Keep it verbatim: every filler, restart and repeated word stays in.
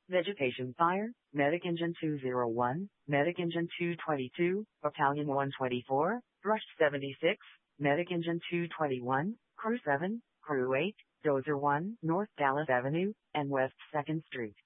Vegetation fire, Medic Engine two oh one, Medic Engine two twenty-two, Battalion one twenty-four, Brush seventy-six, Medic Engine two twenty-one, Crew seven, Crew eight, Dozer one, North Dallas Avenue, and West second Street.